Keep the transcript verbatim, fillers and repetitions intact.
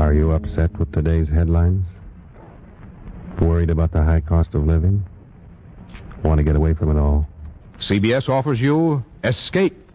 Are you upset with today's headlines? Worried about the high cost of living? Want to get away from it all? C B S offers you Escape.